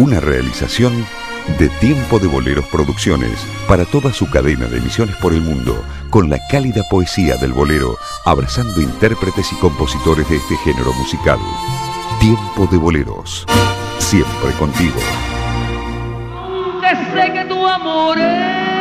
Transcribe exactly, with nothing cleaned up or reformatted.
Una realización de Tiempo de Boleros Producciones para toda su cadena de emisiones por el mundo, con la cálida poesía del bolero, abrazando intérpretes y compositores de este género musical. Tiempo de Boleros, siempre contigo. Aunque sé que tu amor es